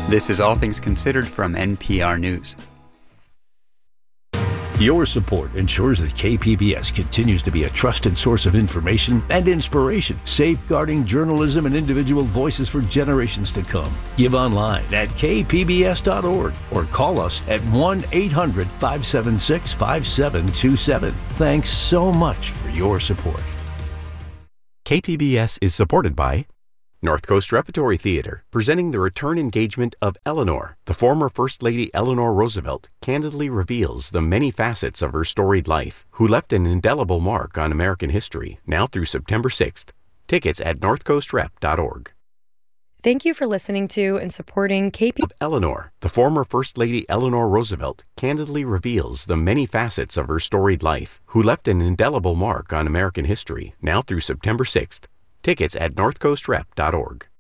This is All Things Considered from NPR News. Your support ensures that KPBS continues to be a trusted source of information and inspiration, safeguarding journalism and individual voices for generations to come. Give online at kpbs.org or call us at 1-800-576-5727. Thanks so much for your support. KPBS is supported by North Coast Repertory Theater, presenting the return engagement of Eleanor. The former First Lady Eleanor Roosevelt candidly reveals the many facets of her storied life, who left an indelible mark on American history, now through September 6th. Tickets at northcoastrep.org. Thank you for listening to and supporting KPBS. Eleanor, the former First Lady Eleanor Roosevelt candidly reveals the many facets of her storied life, who left an indelible mark on American history, now through September 6th. Tickets at northcoastrep.org.